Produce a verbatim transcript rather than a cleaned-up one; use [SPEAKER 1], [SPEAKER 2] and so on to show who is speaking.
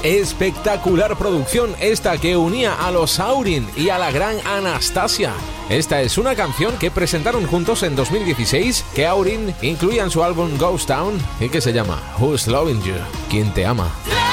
[SPEAKER 1] Espectacular producción esta que unía a los Aurin y a la gran Anastasia. Esta es una canción que presentaron juntos en dos mil dieciséis, que Aurin incluía en su álbum Ghost Town y que se llama Who's Loving You? ¿Quién te ama?